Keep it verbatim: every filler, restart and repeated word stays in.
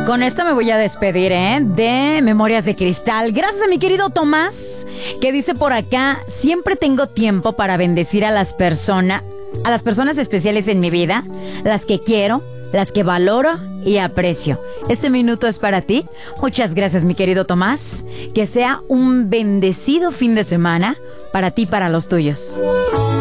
Con esto me voy a despedir, ¿eh? De Memorias de Cristal. Gracias a mi querido Tomás, que dice por acá: siempre tengo tiempo para bendecir a las personas, a las personas especiales en mi vida, las que quiero, las que valoro y aprecio. Este minuto es para ti. Muchas gracias, mi querido Tomás. Que sea un bendecido fin de semana para ti y para los tuyos.